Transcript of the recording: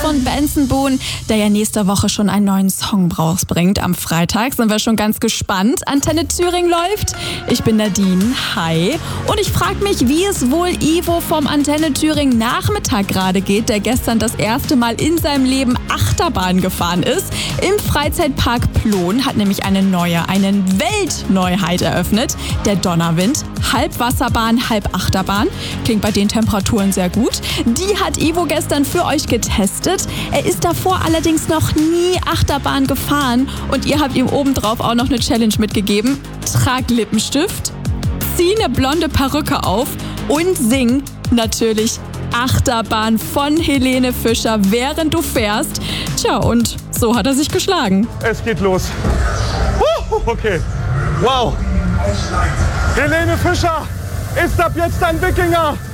von Benson Boone, der ja nächste Woche schon einen neuen Song rausbringt. Am Freitag sind wir schon ganz gespannt. Antenne Thüringen läuft. Ich bin Nadine. Hi. Und ich frage mich, wie es wohl Ivo vom Antenne Thüringen Nachmittag gerade geht, der gestern das erste Mal in seinem Leben Achterbahn gefahren ist. Im Freizeitpark Plon hat nämlich eine Weltneuheit eröffnet. Der Donnerwind. Halb Wasserbahn, halb Achterbahn. Klingt bei den Temperaturen sehr gut. Die hat Ivo gestern für euch getestet. Er ist davor allerdings noch nie Achterbahn gefahren. Und ihr habt ihm obendrauf auch noch eine Challenge mitgegeben. Trag Lippenstift, zieh eine blonde Perücke auf und sing natürlich Achterbahn von Helene Fischer, während du fährst. Tja, und so hat er sich geschlagen. Es geht los. Okay, wow. Helene Fischer ist ab jetzt ein Wikinger.